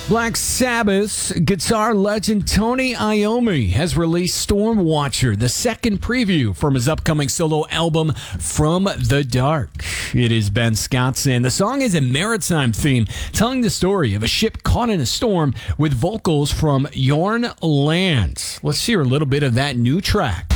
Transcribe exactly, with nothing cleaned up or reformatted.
Black Sabbath's guitar legend Tony Iommi has released Storm Watcher, the second preview from his upcoming solo album, From the Dark. It is Ben Scottson. The song is a maritime theme, telling the story of a ship caught in a storm with vocals from Jorn Lans. Let's hear a little bit of that new track.